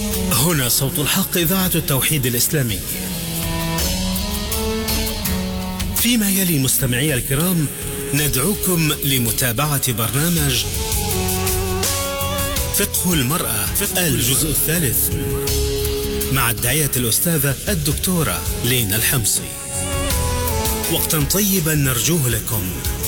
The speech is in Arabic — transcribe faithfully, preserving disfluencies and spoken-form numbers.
هنا صوت الحق، إذاعة التوحيد الإسلامي. فيما يلي مستمعي الكرام ندعوكم لمتابعة برنامج فقه المرأة الجزء الثالث مع الداعية الأستاذة الدكتورة لينا الحمصي. وقتا طيبا نرجوه لكم.